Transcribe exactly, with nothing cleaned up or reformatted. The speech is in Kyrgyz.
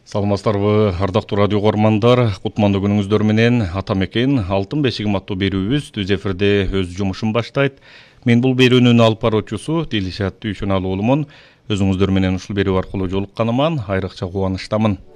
Саламатсыздарбы, ардактуу радио көрмандар, кутмандуу күнүңүздөр менен Атамекен Алтын бешигим аттуу берүүбүз түз эфирде өз жумушун баштайт. Мен бул берүүнүн алып баруучусу Дилишат Дүйшөналуулумун. Өзүңүздөр менен ушул берүү аркылуу жолукканыман айрыкча кубанычтамын.